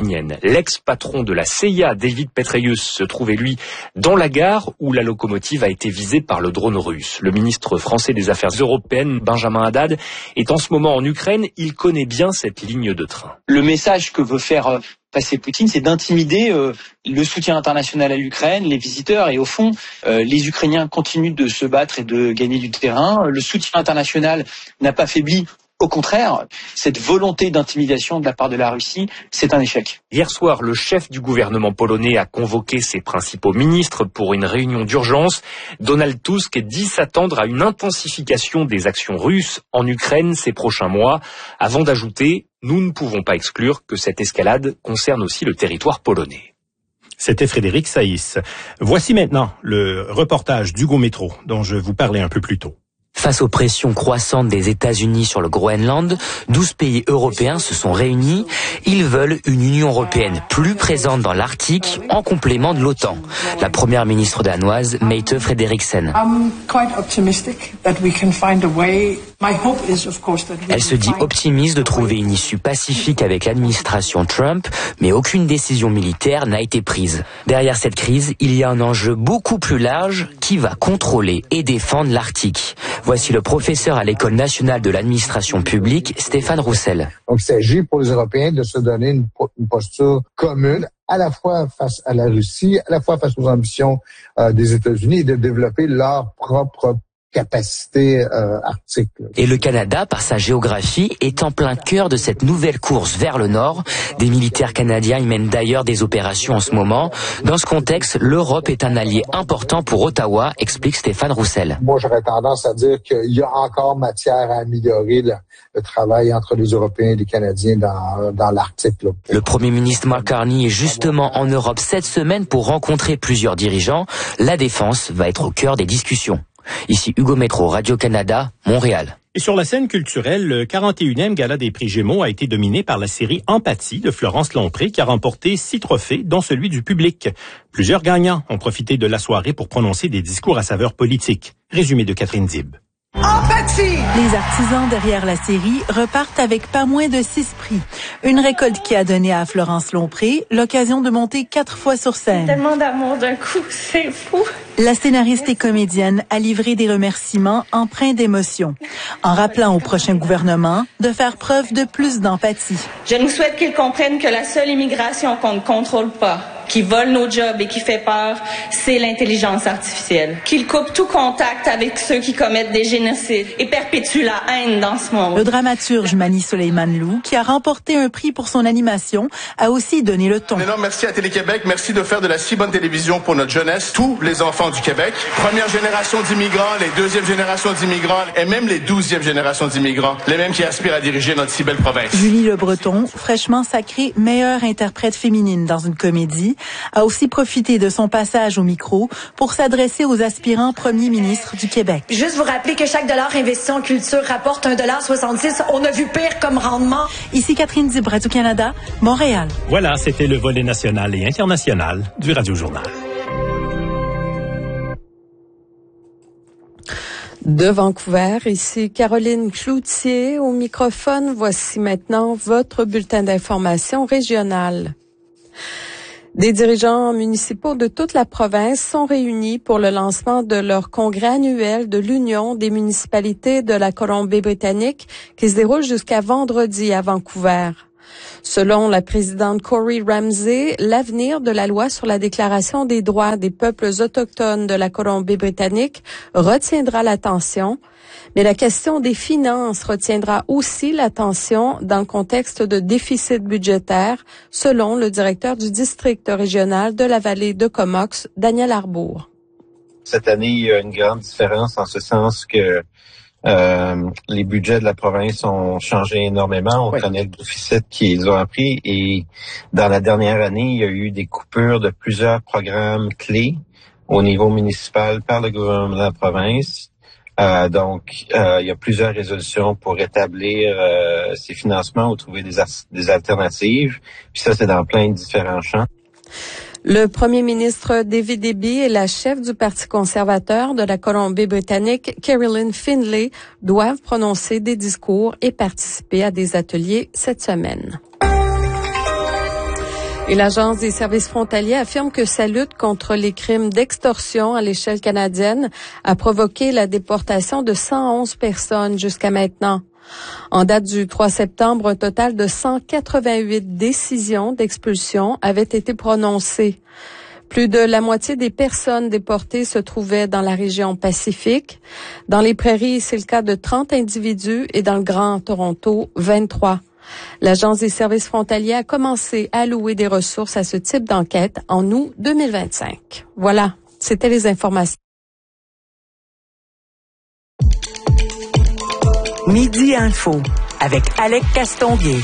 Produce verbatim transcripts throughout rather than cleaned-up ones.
ukrainienne. L'ex-patron de la C I A, David Petraeus, se trouvait lui dans la gare où la locomotive a été visée par le drone russe. Le ministre français des Affaires européennes, Benjamin Haddad, est en ce moment en Ukraine. Il connaît bien cette ligne de train. Le message que veut faire passer Poutine, c'est d'intimider euh, le soutien international à l'Ukraine, les visiteurs, et au fond, euh, les Ukrainiens continuent de se battre et de gagner du terrain. Le soutien international n'a pas faibli. Au contraire, cette volonté d'intimidation de la part de la Russie, c'est un échec. Hier soir, le chef du gouvernement polonais a convoqué ses principaux ministres pour une réunion d'urgence. Donald Tusk dit s'attendre à une intensification des actions russes en Ukraine ces prochains mois, avant d'ajouter « Nous ne pouvons pas exclure que cette escalade concerne aussi le territoire polonais ». C'était Frédéric Saïs. Voici maintenant le reportage d'Hugo Métro, dont je vous parlais un peu plus tôt. Face aux pressions croissantes des États-Unis sur le Groenland, douze pays européens se sont réunis. Ils veulent une Union européenne plus présente dans l'Arctique, en complément de l'OTAN. La première ministre danoise, Mette Frederiksen. Elle se dit optimiste de trouver une issue pacifique avec l'administration Trump, mais aucune décision militaire n'a été prise. Derrière cette crise, il y a un enjeu beaucoup plus large qui va contrôler et défendre l'Arctique. Voici le professeur à l'École nationale de l'administration publique, Stéphane Roussel. Donc, il s'agit pour les Européens de se donner une, une posture commune, à la fois face à la Russie, à la fois face aux ambitions euh, des États-Unis, et de développer leur propre capacité euh, arctique. Et le Canada, par sa géographie, est en plein cœur de cette nouvelle course vers le nord. Des militaires canadiens y mènent d'ailleurs des opérations en ce moment. Dans ce contexte, l'Europe est un allié important pour Ottawa, explique Stéphane Roussel. Moi, j'aurais tendance à dire qu'il y a encore matière à améliorer le, le travail entre les Européens et les Canadiens dans, dans l'Arctique. Là. Le Premier ministre Mark Carney est justement en Europe cette semaine pour rencontrer plusieurs dirigeants. La défense va être au cœur des discussions. Ici Hugo Métro, Radio-Canada, Montréal. Et sur la scène culturelle, le quarante et unième Gala des prix Gémeaux a été dominé par la série Empathie de Florence Lompré, qui a remporté six trophées, dont celui du public. Plusieurs gagnants ont profité de la soirée pour prononcer des discours à saveur politique. Résumé de Catherine Zib. Empathie! Les artisans derrière la série repartent avec pas moins de six prix. Une récolte qui a donné à Florence Lompré l'occasion de monter quatre fois sur scène. Tellement d'amour d'un coup, c'est fou. La scénariste et comédienne a livré des remerciements empreints d'émotion, en rappelant au prochain gouvernement de faire preuve de plus d'empathie. Je nous souhaite qu'ils comprennent que la seule immigration qu'on ne contrôle pas, qui vole nos jobs et qui fait peur, c'est l'intelligence artificielle. Qu'ils coupent tout contact avec ceux qui commettent des génocides et perpétuent la haine dans ce monde. Le dramaturge Mani Soleiman Lou, qui a remporté un prix pour son animation, a aussi donné le ton. Un énorme merci à Télé-Québec. Merci de faire de la si bonne télévision pour notre jeunesse, tous les enfants du Québec. Première génération d'immigrants, les deuxième génération d'immigrants et même les douzième génération d'immigrants, les mêmes qui aspirent à diriger notre si belle province. Julie Le Breton, fraîchement sacrée meilleure interprète féminine dans une comédie, a aussi profité de son passage au micro pour s'adresser aux aspirants premiers ministres du Québec. Juste vous rappeler que chaque dollar investi en culture rapporte un dollar soixante-six. On a vu pire comme rendement. Ici Catherine Dib, Radio-Canada, Montréal. Voilà, c'était le volet national et international du Radio-Journal. De Vancouver, ici Caroline Cloutier au microphone. Voici maintenant votre bulletin d'information régional. Des dirigeants municipaux de toute la province sont réunis pour le lancement de leur congrès annuel de l'Union des municipalités de la Colombie-Britannique qui se déroule jusqu'à vendredi à Vancouver. Selon la présidente Corey Ramsey, l'avenir de la loi sur la déclaration des droits des peuples autochtones de la Colombie-Britannique retiendra l'attention, mais la question des finances retiendra aussi l'attention dans le contexte de déficit budgétaire, selon le directeur du district régional de la vallée de Comox, Daniel Arbour. Cette année, il y a une grande différence en ce sens que Euh, les budgets de la province ont changé énormément. On oui. connaît le déficit qu'ils ont appris et dans la dernière année, il y a eu des coupures de plusieurs programmes clés au niveau municipal par le gouvernement de la province. Euh, donc, euh, il y a plusieurs résolutions pour rétablir euh, ces financements ou trouver des, des alternatives. Puis ça, c'est dans plein de différents champs. Le premier ministre David Eby et la chef du Parti conservateur de la Colombie-Britannique, Carolyn Findlay, doivent prononcer des discours et participer à des ateliers cette semaine. Et l'Agence des services frontaliers affirme que sa lutte contre les crimes d'extorsion à l'échelle canadienne a provoqué la déportation de cent onze personnes jusqu'à maintenant. En date du trois septembre, un total de cent quatre-vingt-huit décisions d'expulsion avaient été prononcées. Plus de la moitié des personnes déportées se trouvaient dans la région Pacifique. Dans les Prairies, c'est le cas de trente individus et dans le Grand Toronto, vingt-trois. L'Agence des services frontaliers a commencé à allouer des ressources à ce type d'enquête en août deux mille vingt-cinq. Voilà, c'était les informations. Midi Info avec Alec Castonguay.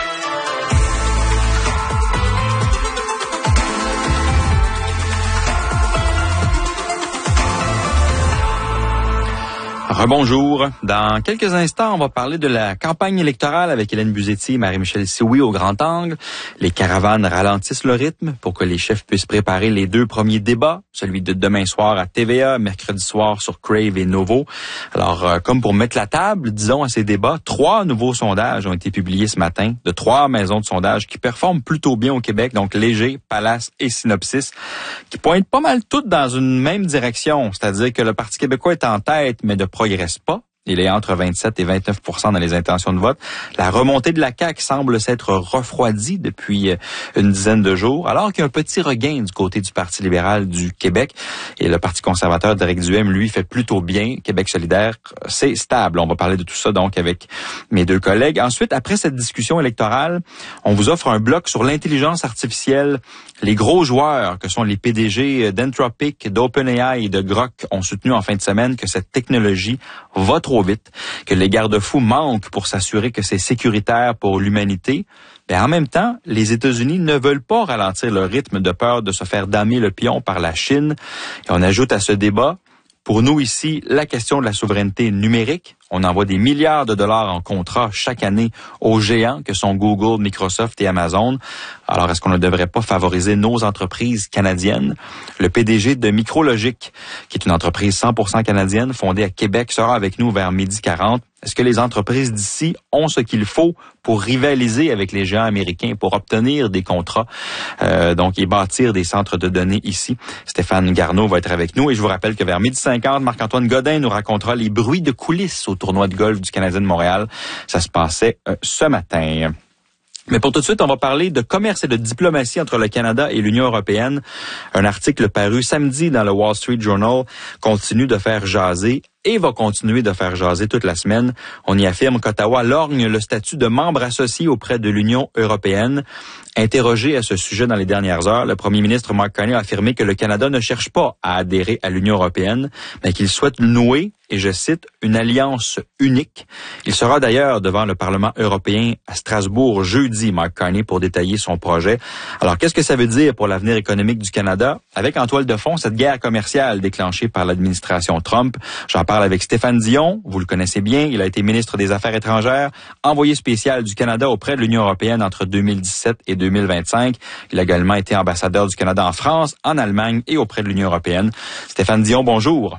Rebonjour. Dans quelques instants, on va parler de la campagne électorale avec Hélène Buzetti et Marie-Michel Sioui au Grand Angle. Les caravanes ralentissent le rythme pour que les chefs puissent préparer les deux premiers débats, celui de demain soir à T V A, mercredi soir sur Crave et Novo. Alors, euh, comme pour mettre la table, disons, à ces débats, trois nouveaux sondages ont été publiés ce matin de trois maisons de sondage qui performent plutôt bien au Québec, donc Léger, Palace et Synopsis, qui pointent pas mal toutes dans une même direction, c'est-à-dire que le Parti québécois est en tête, mais de progresse pas. Il est entre vingt-sept et vingt-neuf pour cent dans les intentions de vote. La remontée de la C A Q semble s'être refroidie depuis une dizaine de jours, alors qu'il y a un petit regain du côté du Parti libéral du Québec. Et le Parti conservateur d'Éric Duhaime, lui, fait plutôt bien. Québec solidaire, c'est stable. On va parler de tout ça, donc, avec mes deux collègues. Ensuite, après cette discussion électorale, on vous offre un bloc sur l'intelligence artificielle. Les gros joueurs, que sont les P D G d'Anthropic, d'OpenAI et de Grok, ont soutenu en fin de semaine que cette technologie va trop vite, que les garde-fous manquent pour s'assurer que c'est sécuritaire pour l'humanité. Mais en même temps, les États-Unis ne veulent pas ralentir le rythme de peur de se faire damer le pion par la Chine. Et on ajoute à ce débat, pour nous ici, la question de la souveraineté numérique. On envoie des milliards de dollars en contrats chaque année aux géants que sont Google, Microsoft et Amazon. Alors, est-ce qu'on ne devrait pas favoriser nos entreprises canadiennes? Le P D G de Micrologic, qui est une entreprise cent pour cent canadienne, fondée à Québec, sera avec nous vers midi quarante. Est-ce que les entreprises d'ici ont ce qu'il faut pour rivaliser avec les géants américains, pour obtenir des contrats, euh, donc et bâtir des centres de données ici? Stéphane Garneau va être avec nous et je vous rappelle que vers midi cinquante, Marc-Antoine Godin nous racontera les bruits de coulisses au tournoi de golf du Canadien de Montréal. Ça se passait euh, ce matin. Mais pour tout de suite, on va parler de commerce et de diplomatie entre le Canada et l'Union européenne. Un article paru samedi dans le Wall Street Journal continue de faire jaser et va continuer de faire jaser toute la semaine. On y affirme qu'Ottawa lorgne le statut de membre associé auprès de l'Union européenne. Interrogé à ce sujet dans les dernières heures, le premier ministre Mark Carney a affirmé que le Canada ne cherche pas à adhérer à l'Union européenne, mais qu'il souhaite nouer, et je cite, une alliance unique. Il sera d'ailleurs devant le Parlement européen à Strasbourg jeudi, Mark Carney, pour détailler son projet. Alors, qu'est-ce que ça veut dire pour l'avenir économique du Canada? Avec en toile de fond cette guerre commerciale déclenchée par l'administration Trump. J'en parle avec Stéphane Dion, vous le connaissez bien, il a été ministre des Affaires étrangères, envoyé spécial du Canada auprès de l'Union européenne entre deux mille dix-sept et deux mille vingt-cinq. Il a également été ambassadeur du Canada en France, en Allemagne et auprès de l'Union européenne. Stéphane Dion, bonjour.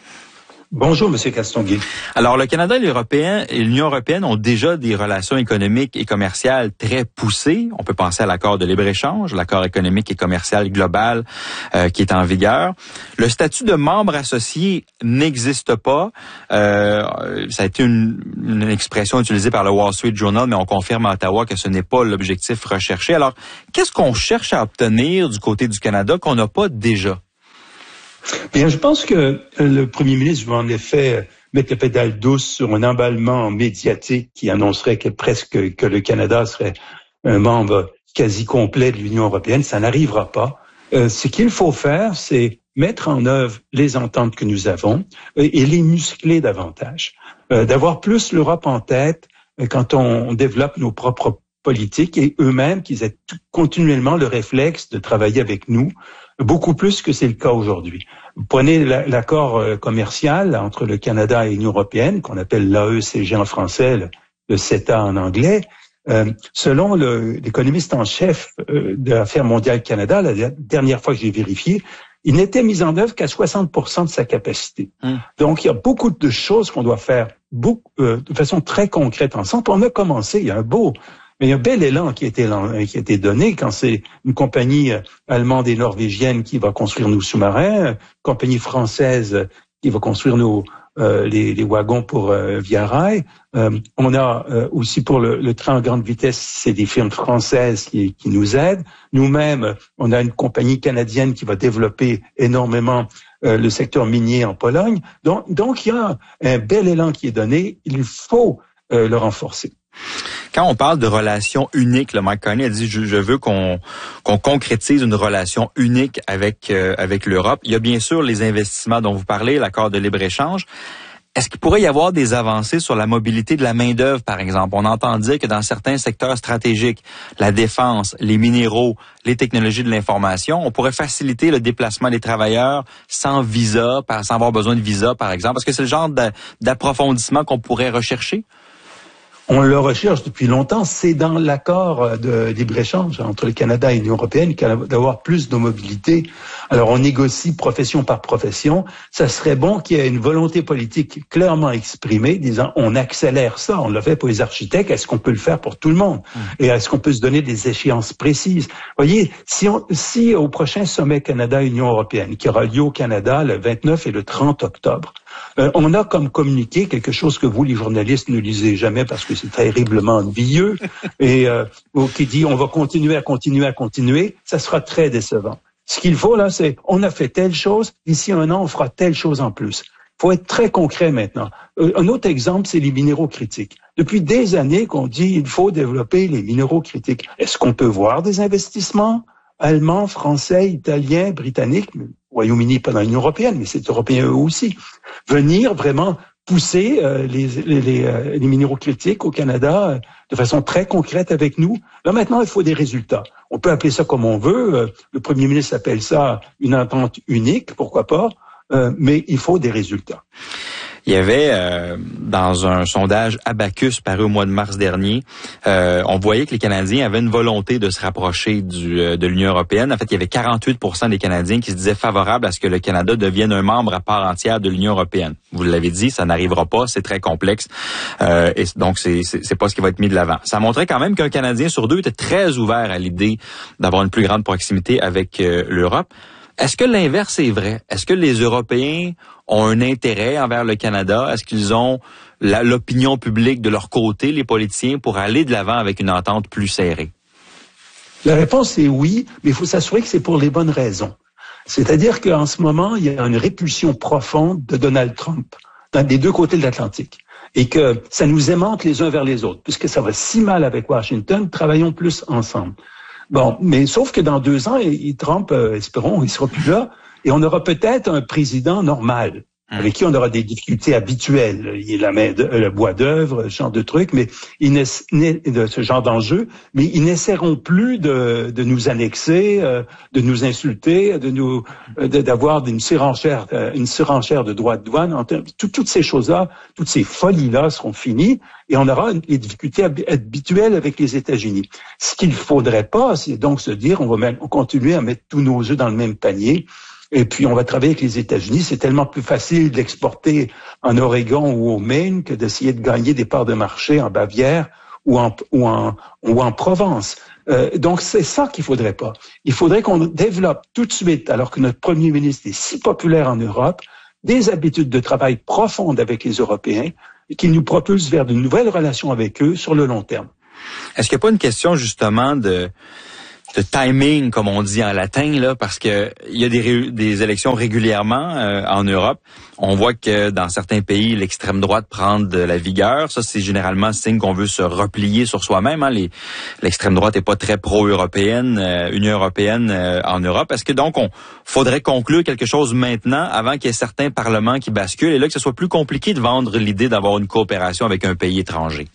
Bonjour, Monsieur Castonguay. Alors, le Canada et l'Union européenne ont déjà des relations économiques et commerciales très poussées. On peut penser à l'accord de libre-échange, l'accord économique et commercial global euh, qui est en vigueur. Le statut de membre associé n'existe pas. Euh, ça a été une, une expression utilisée par le Wall Street Journal, mais on confirme à Ottawa que ce n'est pas l'objectif recherché. Alors, qu'est-ce qu'on cherche à obtenir du côté du Canada qu'on n'a pas déjà? Bien, je pense que le premier ministre va en effet mettre la pédale douce sur un emballement médiatique qui annoncerait que presque que le Canada serait un membre quasi complet de l'Union européenne. Ça n'arrivera pas. Euh, ce qu'il faut faire, c'est mettre en œuvre les ententes que nous avons et, et les muscler davantage. Euh, d'avoir plus l'Europe en tête euh, quand on, on développe nos propres politiques et eux-mêmes qu'ils aient tout, continuellement le réflexe de travailler avec nous, beaucoup plus que c'est le cas aujourd'hui. Vous prenez l'accord commercial entre le Canada et l'Union européenne, qu'on appelle l'A E C G en français, le, le CETA en anglais. Euh, selon l'économiste en chef euh, de l'Affaires mondiale Canada, la dernière fois que j'ai vérifié, il n'était mis en œuvre qu'à soixante pour cent de sa capacité. Hum. Donc, il y a beaucoup de choses qu'on doit faire beaucoup, euh, de façon très concrète ensemble. On a commencé, il y a un beau Mais il y a un bel élan qui a été, qui a été donné quand c'est une compagnie allemande et norvégienne qui va construire nos sous-marins, une compagnie française qui va construire nos euh, les, les wagons pour euh, Via Rail. Euh, on a euh, aussi pour le, le train à grande vitesse, c'est des firmes françaises qui, qui nous aident. Nous-mêmes, on a une compagnie canadienne qui va développer énormément euh, le secteur minier en Pologne. Donc, donc, il y a un bel élan qui est donné. Il faut euh, le renforcer. Quand on parle de relations uniques, le Mike Carney a dit je, je veux qu'on qu'on concrétise une relation unique avec euh, avec l'Europe. Il y a bien sûr les investissements dont vous parlez, l'accord de libre-échange. Est-ce qu'il pourrait y avoir des avancées sur la mobilité de la main-d'œuvre, par exemple? On entend dire que dans certains secteurs stratégiques, la défense, les minéraux, les technologies de l'information, on pourrait faciliter le déplacement des travailleurs sans visa, sans avoir besoin de visa, par exemple. Est-ce que c'est le genre d'approfondissement qu'on pourrait rechercher? On le recherche depuis longtemps. C'est dans l'accord de libre-échange entre le Canada et l'Union européenne d'avoir plus de mobilité. Alors, on négocie profession par profession. Ça serait bon qu'il y ait une volonté politique clairement exprimée, disant on accélère ça. On l'a fait pour les architectes. Est-ce qu'on peut le faire pour tout le monde? Et est-ce qu'on peut se donner des échéances précises? Vous voyez, si, on, si au prochain sommet Canada-Union européenne, qui aura lieu au Canada le vingt-neuf et le trente octobre, Euh, on a comme communiqué quelque chose que vous, les journalistes, ne lisez jamais parce que c'est terriblement ennuyeux et euh, qui dit on va continuer à continuer à continuer, ça sera très décevant. Ce qu'il faut là, c'est on a fait telle chose, d'ici un an, on fera telle chose en plus. Il faut être très concret maintenant. Euh, un autre exemple, c'est les minéraux critiques. Depuis des années qu'on dit il faut développer les minéraux critiques. Est-ce qu'on peut voir des investissements allemands, français, italiens, britanniques, Royaume-Uni pas dans l'Union européenne, mais c'est européen eux aussi, venir vraiment pousser euh, les, les, les, euh, les minéraux critiques au Canada euh, de façon très concrète avec nous. Là maintenant, il faut des résultats. On peut appeler ça comme on veut. Euh, le premier ministre appelle ça une entente unique, pourquoi pas, euh, mais il faut des résultats. Il y avait, euh, dans un sondage Abacus paru au mois de mars dernier, euh, on voyait que les Canadiens avaient une volonté de se rapprocher du, euh, de l'Union européenne. En fait, il y avait quarante-huit pour cent des Canadiens qui se disaient favorables à ce que le Canada devienne un membre à part entière de l'Union européenne. Vous l'avez dit, ça n'arrivera pas, c'est très complexe. Euh, et donc, c'est, c'est, c'est pas ce qui va être mis de l'avant. Ça montrait quand même qu'un Canadien sur deux était très ouvert à l'idée d'avoir une plus grande proximité avec euh, l'Europe. Est-ce que l'inverse est vrai? Est-ce que les Européens ont un intérêt envers le Canada? Est-ce qu'ils ont la, l'opinion publique de leur côté, les politiciens, pour aller de l'avant avec une entente plus serrée? La réponse est oui, mais il faut s'assurer que c'est pour les bonnes raisons. C'est-à-dire qu'en ce moment, il y a une répulsion profonde de Donald Trump dans des deux côtés de l'Atlantique et que ça nous aimante les uns vers les autres. Puisque ça va si mal avec Washington, travaillons plus ensemble. Bon, mais sauf que dans deux ans, il, Trump, euh, espérons, il sera plus là, et on aura peut-être un président normal, avec qui on aura des difficultés habituelles. Il y a la main de, le bois d'œuvre, ce genre de trucs, mais ils ne, de ce genre d'enjeux, mais ils n'essaieront plus de, de nous annexer, euh, de nous insulter, de nous, de, d'avoir une surenchère, une surenchère de droits de douane. Tout, toutes ces choses-là, toutes ces folies-là seront finies, et on aura les difficultés habituelles avec les États-Unis. Ce qu'il faudrait pas, c'est donc se dire, on va même, on continuer à mettre tous nos œufs dans le même panier. Et puis, on va travailler avec les États-Unis. C'est tellement plus facile d'exporter en Oregon ou au Maine que d'essayer de gagner des parts de marché en Bavière ou en, ou en, ou en Provence. Euh, donc, c'est ça qu'il faudrait pas. Il faudrait qu'on développe tout de suite, alors que notre premier ministre est si populaire en Europe, des habitudes de travail profondes avec les Européens et qui nous propulsent vers de nouvelles relations avec eux sur le long terme. Est-ce qu'il n'y a pas une question, justement, de... de timing, comme on dit en latin, là, parce que il y a des, ré- des élections régulièrement euh, en Europe. On voit que dans certains pays, l'extrême droite prend de la vigueur. Ça, c'est généralement signe qu'on veut se replier sur soi-même. Hein. Les, l'extrême droite est pas très pro-européenne, euh, Union européenne euh, en Europe. Est-ce que donc on faudrait conclure quelque chose maintenant, avant qu'il y ait certains parlements qui basculent, et là que ce soit plus compliqué de vendre l'idée d'avoir une coopération avec un pays étranger?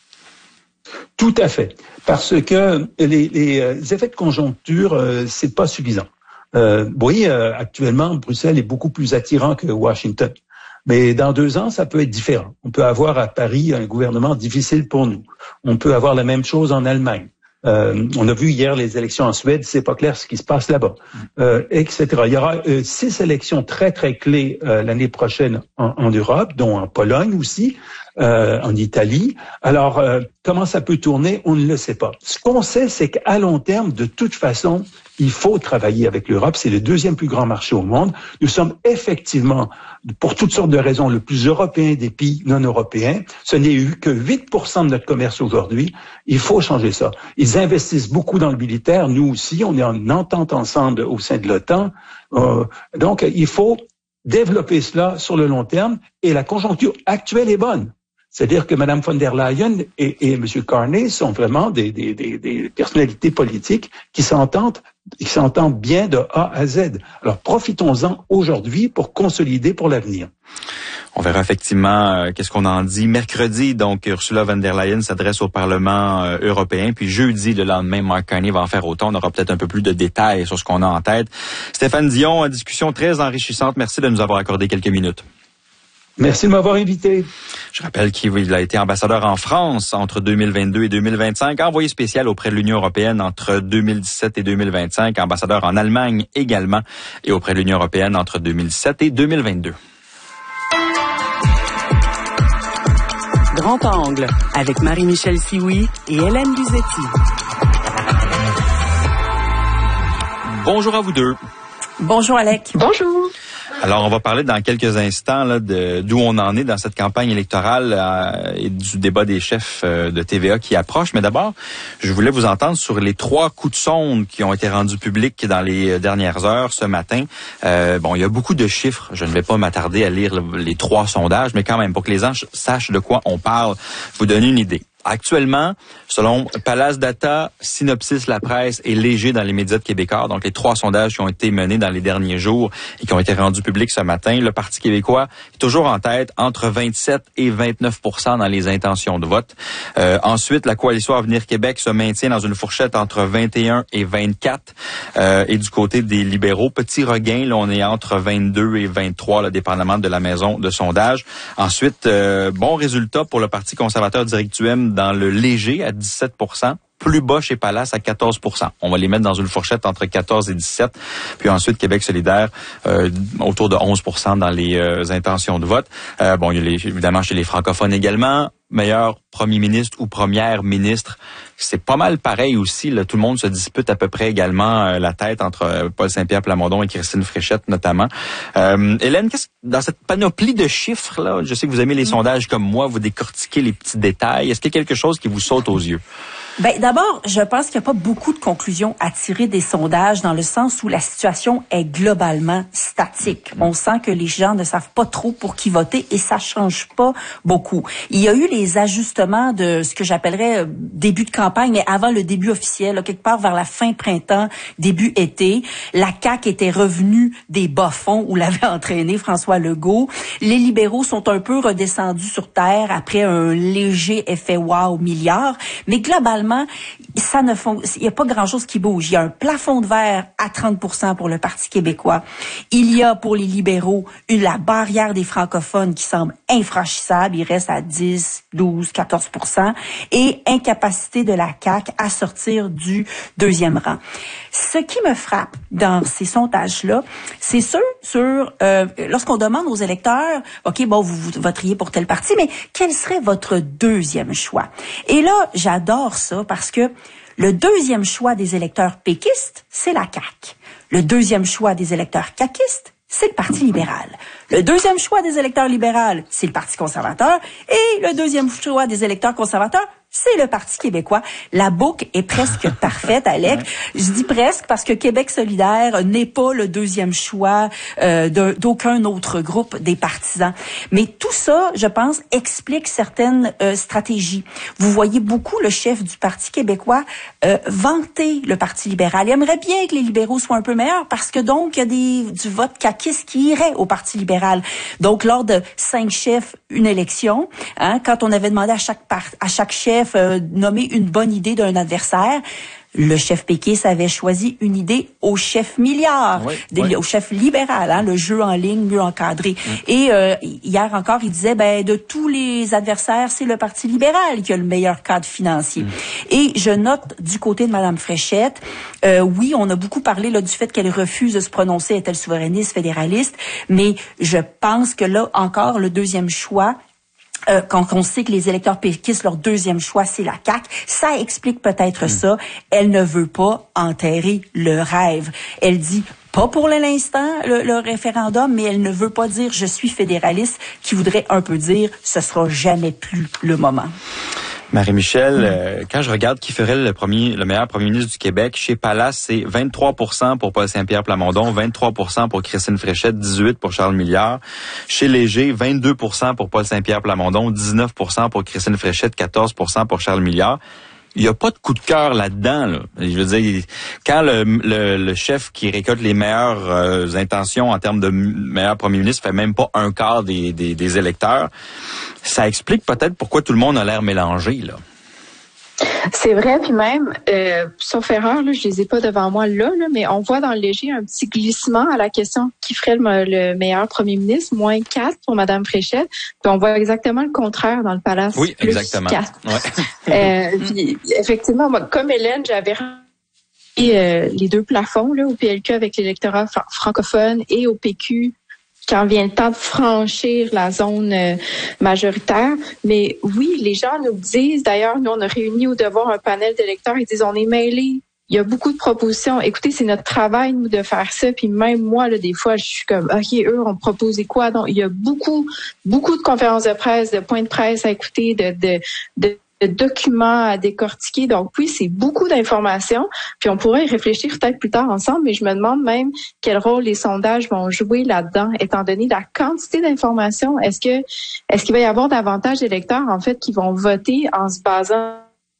Tout à fait, parce que les, les effets de conjoncture, euh, c'est pas suffisant. Euh, oui, euh, actuellement, Bruxelles est beaucoup plus attirant que Washington, mais dans deux ans, ça peut être différent. On peut avoir à Paris un gouvernement difficile pour nous. On peut avoir la même chose en Allemagne. Euh, on a vu hier les élections en Suède, c'est pas clair ce qui se passe là-bas, euh, et cetera. Il y aura euh, six élections très très clés euh, l'année prochaine en, en Europe, dont en Pologne aussi, euh, en Italie. Alors euh, comment ça peut tourner, on ne le sait pas. Ce qu'on sait, c'est qu'à long terme, de toute façon, il faut travailler avec l'Europe. C'est le deuxième plus grand marché au monde. Nous sommes effectivement, pour toutes sortes de raisons, le plus européen des pays non européens. Ce n'est eu que huit pour cent de notre commerce aujourd'hui. Il faut changer ça. Ils investissent beaucoup dans le militaire. Nous aussi, on est en entente ensemble au sein de l'OTAN. Euh, donc, il faut développer cela sur le long terme. Et la conjoncture actuelle est bonne. C'est-à-dire que Mme von der Leyen et, et M. Carney sont vraiment des, des, des, des personnalités politiques qui s'entendent, qui s'entendent bien de A à Z. Alors profitons-en aujourd'hui pour consolider pour l'avenir. On verra effectivement euh, qu'est-ce qu'on en dit. Mercredi, donc, Ursula von der Leyen s'adresse au Parlement euh, européen. Puis jeudi, le lendemain, Mark Carney va en faire autant. On aura peut-être un peu plus de détails sur ce qu'on a en tête. Stéphane Dion, une discussion très enrichissante. Merci de nous avoir accordé quelques minutes. Merci de m'avoir invité. Je rappelle qu'il a été ambassadeur en France entre deux mille vingt-deux et deux mille vingt-cinq, envoyé spécial auprès de l'Union européenne entre deux mille dix-sept et deux mille vingt-cinq, ambassadeur en Allemagne également et auprès de l'Union européenne entre deux mille dix-sept et deux mille vingt-deux. Grand Angle avec Marie-Michel Sioui et Hélène Buzetti. Bonjour à vous deux. Bonjour Alec. Bonjour. Alors, on va parler dans quelques instants là, de d'où on en est dans cette campagne électorale euh, et du débat des chefs euh, de T V A qui approche. Mais d'abord, je voulais vous entendre sur les trois coups de sonde qui ont été rendus publics dans les dernières heures ce matin. Euh, bon, il y a beaucoup de chiffres. Je ne vais pas m'attarder à lire le, les trois sondages, mais quand même, pour que les gens sachent de quoi on parle, vous donner une idée. Actuellement, selon Palace Data, Synopsis, La Presse et Léger dans les médias de Québécois, donc les trois sondages qui ont été menés dans les derniers jours et qui ont été rendus publics ce matin, le Parti québécois est toujours en tête, entre vingt-sept et vingt-neuf pour cent dans les intentions de vote. Euh, ensuite, la Coalition Avenir Québec se maintient dans une fourchette entre vingt et un et vingt-quatre. Euh, et du côté des libéraux, petit regain, là, on est entre vingt-deux et vingt-trois, là, dépendamment de la maison de sondage. Ensuite, euh, bon résultat pour le Parti conservateur direct U M dans le Léger à dix-sept pour cent. Plus bas chez Palace à quatorze pour cent. On va les mettre dans une fourchette entre quatorze et dix-sept. Puis ensuite, Québec solidaire, euh, autour de onze pour cent dans les euh, intentions de vote. Euh, bon, il y a les, évidemment chez les francophones également. Meilleur premier ministre ou première ministre, c'est pas mal pareil aussi. Là, tout le monde se dispute à peu près également euh, la tête entre euh, Paul Saint-Pierre Plamondon et Christine Fréchette notamment. Euh, Hélène, qu'est-ce dans cette panoplie de chiffres là, je sais que vous aimez les mmh. sondages comme moi, vous décortiquez les petits détails. Est-ce qu'il y a quelque chose qui vous saute aux yeux? Ben, d'abord, je pense qu'il n'y a pas beaucoup de conclusions à tirer des sondages dans le sens où la situation est globalement statique. On sent que les gens ne savent pas trop pour qui voter et ça change pas beaucoup. Il y a eu les ajustements de ce que j'appellerais début de campagne, mais avant le début officiel, là, quelque part vers la fin printemps, début été. La C A Q était revenue des bas-fonds où l'avait entraîné François Legault. Les libéraux sont un peu redescendus sur terre après un léger effet wow milliard, mais globalement, ça ne fon... il n'y a pas grand-chose qui bouge. Il y a un plafond de verre à trente pour cent pour le Parti québécois. Il y a pour les libéraux une, la barrière des francophones qui semble infranchissable. Il reste à dix, douze, quatorze pour cent. Et incapacité de la C A Q à sortir du deuxième rang. Ce qui me frappe dans ces sondages-là, c'est sûr, sur euh, lorsqu'on demande aux électeurs, OK, bon, vous, vous voteriez pour tel parti, mais quel serait votre deuxième choix? Et là, j'adore ça parce que le deuxième choix des électeurs péquistes, c'est la C A Q. Le deuxième choix des électeurs caquistes, c'est le Parti libéral. Le deuxième choix des électeurs libéraux, c'est le Parti conservateur. Et le deuxième choix des électeurs conservateurs, c'est le Parti québécois. La boucle est presque parfaite, Alec. Je dis presque parce que Québec solidaire n'est pas le deuxième choix euh, de, d'aucun autre groupe des partisans. Mais tout ça, je pense, explique certaines euh, stratégies. Vous voyez beaucoup le chef du Parti québécois euh, vanter le Parti libéral. Il aimerait bien que les libéraux soient un peu meilleurs parce que donc, il y a des, du vote caquiste qui irait au Parti libéral. Donc, lors de cinq chefs, une élection, hein, quand on avait demandé à chaque, part, à chaque chef Euh, nommer une bonne idée d'un adversaire, le chef péquiste avait choisi une idée au chef milliard, oui, des, oui. au chef libéral, hein, le jeu en ligne mieux encadré. Mm. Et euh, hier encore, il disait, ben de tous les adversaires, c'est le Parti libéral qui a le meilleur cadre financier. Mm. Et je note du côté de Mme Fréchette, euh, oui, on a beaucoup parlé là du fait qu'elle refuse de se prononcer, est-elle souverainiste, fédéraliste, mais je pense que là encore, le deuxième choix, Euh, quand on sait que les électeurs péquistes, leur deuxième choix, c'est la C A Q, ça explique peut-être mmh. ça. Elle ne veut pas enterrer le rêve. Elle dit, pas pour l'instant, le, le référendum, mais elle ne veut pas dire « je suis fédéraliste », qui voudrait un peu dire « ce sera jamais plus le moment ». Marie-Michel, mmh. euh, quand je regarde qui ferait le premier, le meilleur premier ministre du Québec, chez Palace, c'est vingt-trois pour cent pour Paul Saint-Pierre Plamondon, vingt-trois pour cent pour Christine Fréchette, dix-huit pour Charles Milliard. Chez Léger, vingt-deux pour cent pour Paul Saint-Pierre Plamondon, dix-neuf pour cent pour Christine Fréchette, quatorze pour cent pour Charles Milliard. Il n'y a pas de coup de cœur là-dedans. Là. Je veux dire, quand le, le, le chef qui récolte les meilleures euh, intentions en termes de meilleur premier ministre fait même pas un quart des, des, des électeurs, ça explique peut-être pourquoi tout le monde a l'air mélangé, là. C'est vrai, puis même, euh, sauf erreur, là, je les ai pas devant moi là, là, mais on voit dans le léger un petit glissement à la question qui ferait le, le meilleur premier ministre, moins quatre pour Mme Fréchette, puis on voit exactement le contraire dans le Palace. Oui, plus exactement. quatre. Ouais. euh, puis, effectivement, moi, comme Hélène, j'avais euh, les deux plafonds là, au P L Q avec l'électorat fr- francophone et au P Q quand vient le temps de franchir la zone euh, majoritaire. Mais oui, les gens nous disent, d'ailleurs, nous, on a réuni au devoir un panel d'électeurs, ils disent, on est mêlés. Il y a beaucoup de propositions. Écoutez, c'est notre travail, nous, de faire ça. Puis même moi, là, des fois, je suis comme, OK, eux, on proposait quoi? Donc, il y a beaucoup, beaucoup de conférences de presse, de points de presse à écouter, de, de, de de documents à décortiquer. Donc oui, c'est beaucoup d'informations. Puis on pourrait y réfléchir peut-être plus tard ensemble, mais je me demande même quel rôle les sondages vont jouer là-dedans, étant donné la quantité d'informations. Est-ce que est-ce qu'il va y avoir davantage d'électeurs, en fait, qui vont voter en se basant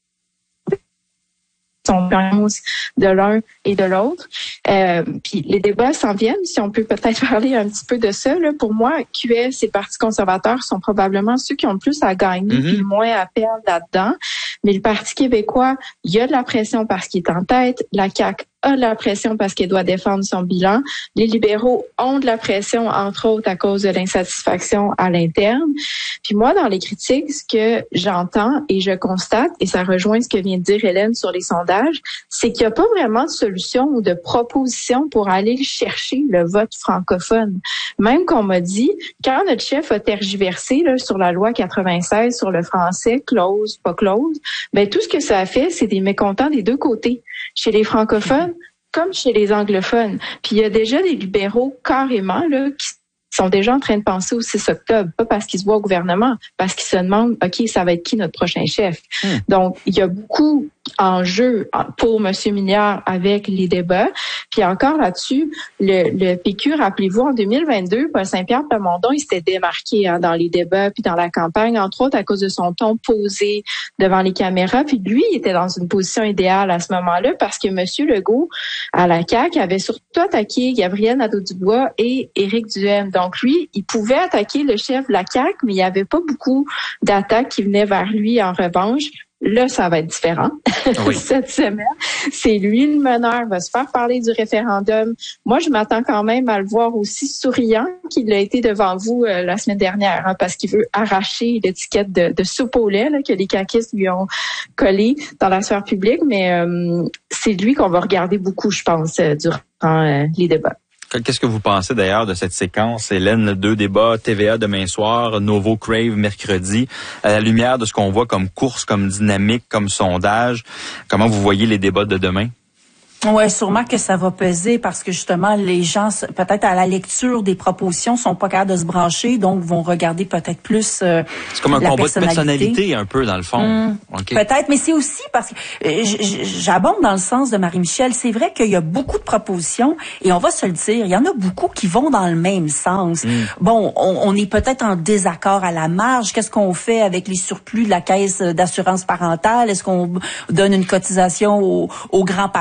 de l'un et de l'autre. Euh, puis les débats s'en viennent, si on peut peut-être parler un petit peu de ça. Là. Pour moi, Q S et Parti conservateur sont probablement ceux qui ont le plus à gagner et mm-hmm. le moins à perdre là-dedans. Mais le Parti québécois, il y a de la pression parce qu'il est en tête. La C A Q a de la pression parce qu'elle doit défendre son bilan. Les libéraux ont de la pression, entre autres, à cause de l'insatisfaction à l'interne. Puis moi, dans les critiques, ce que j'entends et je constate, et ça rejoint ce que vient de dire Hélène sur les sondages, c'est qu'il n'y a pas vraiment de solution ou de proposition pour aller chercher le vote francophone. Même qu'on m'a dit, quand notre chef a tergiversé là, sur la loi quatre-vingt-seize, sur le français, close, pas close, ben tout ce que ça a fait, c'est des mécontents des deux côtés. Chez les francophones, comme chez les anglophones. Puis il y a déjà des libéraux carrément là qui sont déjà en train de penser au six octobre, pas parce qu'ils se voient au gouvernement, parce qu'ils se demandent, OK, ça va être qui notre prochain chef? Mmh. Donc, il y a beaucoup en jeu pour M. Milliard avec les débats. Puis encore là-dessus, le, le P Q, rappelez-vous, en deux mille vingt-deux, Paul Saint-Pierre Plamondon, il s'était démarqué hein, dans les débats puis dans la campagne, entre autres à cause de son ton posé devant les caméras. Puis lui, il était dans une position idéale à ce moment-là parce que M. Legault, à la C A Q, avait surtout attaqué Gabriel Nadeau-Dubois et Éric Duhaime. Donc lui, il pouvait attaquer le chef de la C A Q, mais il n'y avait pas beaucoup d'attaques qui venaient vers lui en revanche. Là, ça va être différent. Oui. Cette semaine, c'est lui le meneur, va se faire parler du référendum. Moi, je m'attends quand même à le voir aussi souriant qu'il a été devant vous euh, la semaine dernière, hein, parce qu'il veut arracher l'étiquette de, de soupe au lait là, que les caquistes lui ont collé dans la sphère publique. Mais euh, c'est lui qu'on va regarder beaucoup, je pense, euh, durant euh, les débats. Qu'est-ce que vous pensez d'ailleurs de cette séquence, Hélène, deux débats, T V A demain soir, Novo Crave mercredi, à la lumière de ce qu'on voit comme course, comme dynamique, comme sondage? Comment vous voyez les débats de demain? Ouais, sûrement que ça va peser parce que justement les gens, peut-être à la lecture des propositions, sont pas capables de se brancher, donc vont regarder peut-être plus. Euh, c'est comme un combat de personnalité un peu dans le fond. Mmh, okay. Peut-être, mais c'est aussi parce que euh, j'abonde dans le sens de Marie-Michel. C'est vrai qu'il y a beaucoup de propositions et on va se le dire, il y en a beaucoup qui vont dans le même sens. Mmh. Bon, on, on est peut-être en désaccord à la marge. Qu'est-ce qu'on fait avec les surplus de la caisse d'assurance parentale? Est-ce qu'on donne une cotisation aux, aux grands-parents ou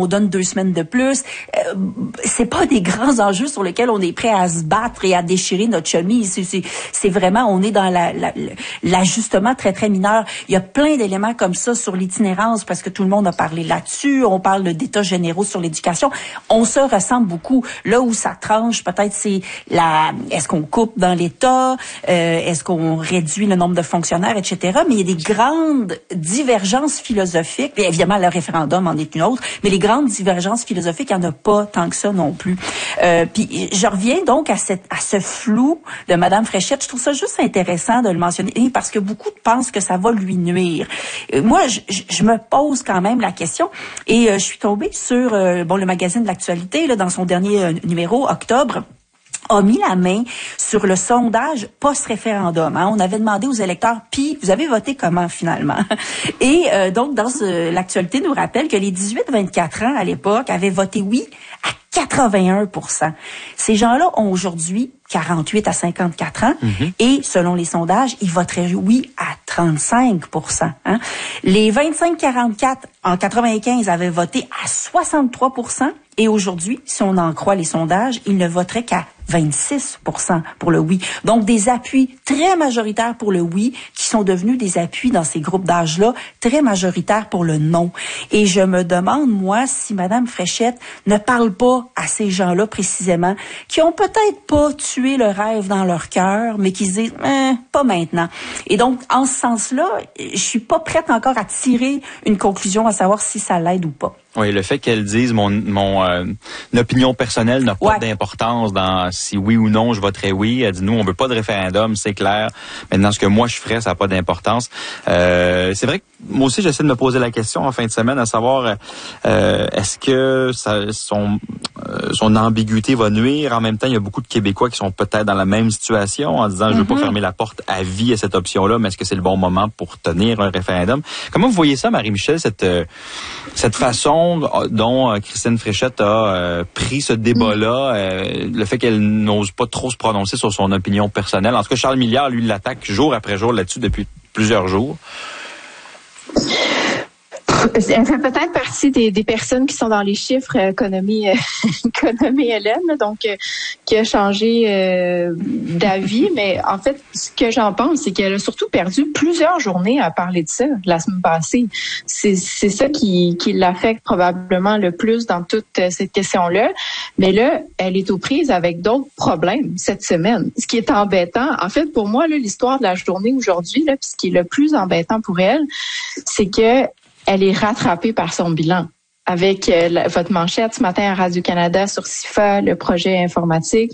on donne deux semaines de plus. Euh, c'est pas des grands enjeux sur lesquels on est prêt à se battre et à déchirer notre chemise. C'est, c'est, c'est vraiment, on est dans la, la, l'ajustement très, très mineur. Il y a plein d'éléments comme ça sur l'itinérance parce que tout le monde a parlé là-dessus. On parle d'états généraux sur l'éducation. On se ressemble beaucoup. Là où ça tranche, peut-être, c'est la, est-ce qu'on coupe dans l'État? Euh, est-ce qu'on réduit le nombre de fonctionnaires, et cetera. Mais il y a des grandes divergences philosophiques. Et évidemment, le référendum en est une autre. Mais les grandes divergences philosophiques, il n'y en a pas tant que ça non plus. Euh, puis je reviens donc à, cette, à ce flou de Mme Fréchette. Je trouve ça juste intéressant de le mentionner parce que beaucoup pensent que ça va lui nuire. Euh, moi, je, je me pose quand même la question et euh, je suis tombée sur euh, bon le magazine de l'actualité là, dans son dernier euh, numéro, octobre, a mis la main sur le sondage post-référendum. Hein. On avait demandé aux électeurs, puis vous avez voté comment finalement? Et euh, donc, dans ce, l'actualité nous rappelle que les dix-huit vingt-quatre ans à l'époque avaient voté oui à quatre-vingt-un pour cent. Ces gens-là ont aujourd'hui quarante-huit à cinquante-quatre ans mm-hmm. et selon les sondages, ils voteraient oui à trente-cinq pour cent. Hein. Les vingt-cinq quarante-quatre en quatre-vingt-quinze avaient voté à soixante-trois pour cent et aujourd'hui, si on en croit les sondages, ils ne voteraient qu'à vingt-six pour cent pour le oui. Donc, des appuis très majoritaires pour le oui qui sont devenus des appuis dans ces groupes d'âge-là très majoritaires pour le non. Et je me demande, moi, si Mme Fréchette ne parle pas à ces gens-là précisément, qui ont peut-être pas tué le rêve dans leur cœur, mais qui se disent eh, pas maintenant. Et donc, en ce sens-là, je suis pas prête encore à tirer une conclusion à savoir si ça l'aide ou pas. Oui, le fait qu'elle dise mon mon euh, opinion personnelle n'a pas ouais. d'importance dans si oui ou non je voterai oui. Elle dit nous on veut pas de référendum, c'est clair. Maintenant ce que moi je ferais ça n'a pas d'importance. Euh, c'est vrai que moi aussi j'essaie de me poser la question en fin de semaine à savoir euh, est-ce que ça, son euh, son ambiguïté va nuire. En même temps il y a beaucoup de Québécois qui sont peut-être dans la même situation en disant mm-hmm. je veux pas fermer la porte à vie à cette option-là, mais est-ce que c'est le bon moment pour tenir un référendum? Comment vous voyez ça, Marie-Michel, cette cette façon dont euh, Christine Fréchette a euh, pris ce débat-là, euh, le fait qu'elle n'ose pas trop se prononcer sur son opinion personnelle. En tout cas, Charles Milliard, lui, l'attaque jour après jour là-dessus depuis plusieurs jours. Elle fait peut-être partie des, des personnes qui sont dans les chiffres euh, économie, euh, économie Hélène, donc euh, qui a changé euh, d'avis. Mais en fait, ce que j'en pense, c'est qu'elle a surtout perdu plusieurs journées à parler de ça la semaine passée. C'est, c'est ça qui, qui l'affecte probablement le plus dans toute euh, cette question-là. Mais là, elle est aux prises avec d'autres problèmes cette semaine. Ce qui est embêtant, en fait, pour moi, là, l'histoire de la journée aujourd'hui, là, puis ce qui est le plus embêtant pour elle, c'est que elle est rattrapée par son bilan. Avec euh, la, votre manchette ce matin à Radio-Canada sur S I F A, le projet informatique.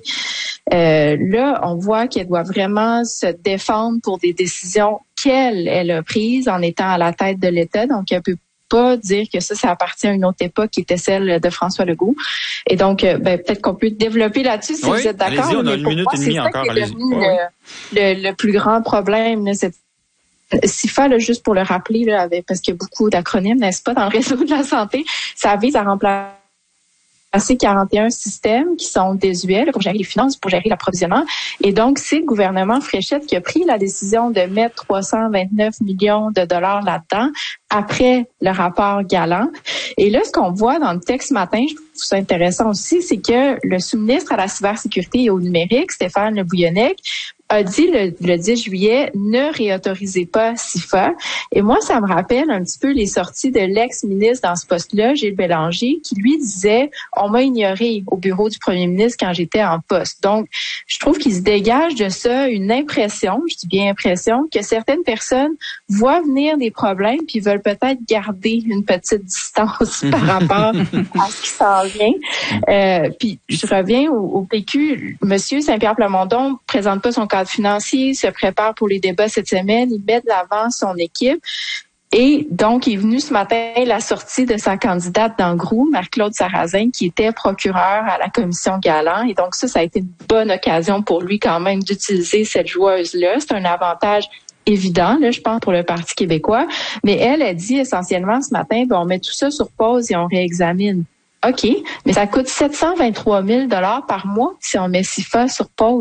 Euh, là, on voit qu'elle doit vraiment se défendre pour des décisions qu'elle elle a prises en étant à la tête de l'État. Donc, elle peut pas dire que ça, ça appartient à une autre époque qui était celle de François Legault. Et donc, euh, ben, peut-être qu'on peut développer là-dessus si oui, vous êtes d'accord. Allez-y, on a mais une pour minute moi, et demie c'est encore. ça qui est devenu oui. le, le, le plus grand problème, là, cette S I F A, là, juste pour le rappeler, là, avec, parce qu'il y a beaucoup d'acronymes, n'est-ce pas, dans le réseau de la santé, ça vise à remplacer quarante et un systèmes qui sont désuets pour gérer les finances, pour gérer l'approvisionnement. Et donc, c'est le gouvernement Fréchette qui a pris la décision de mettre trois cent vingt-neuf millions de dollars là-dedans après le rapport Galland. Et là, ce qu'on voit dans le texte ce matin, je trouve ça intéressant aussi, c'est que le sous-ministre à la cybersécurité et au numérique, Stéphane Le Bouillonnec, a dit le, le dix juillet, ne réautorisez pas S I F A. Et moi, ça me rappelle un petit peu les sorties de l'ex-ministre dans ce poste-là, Gilles Bélanger, qui lui disait, on m'a ignoré au bureau du premier ministre quand j'étais en poste. Donc, je trouve qu'il se dégage de ça une impression, je dis bien impression, que certaines personnes voient venir des problèmes puis veulent peut-être garder une petite distance par rapport à ce qui s'en vient. Euh, puis, je reviens au, au P Q. Monsieur Saint-Pierre Plamondon présente pas son cadre financier, se prépare pour les débats cette semaine, il met de l'avant son équipe. Et donc, il est venu ce matin la sortie de sa candidate d'Angrou, Marc-Claude Sarrazin, qui était procureur à la commission Galland. Et donc, ça, ça a été une bonne occasion pour lui quand même d'utiliser cette joueuse-là. C'est un avantage évident, là, je pense, pour le Parti québécois. Mais elle a dit essentiellement ce matin, ben, on met tout ça sur pause et on réexamine. OK, mais ça coûte sept cent vingt-trois mille dollars par mois si on met S I F A sur pause.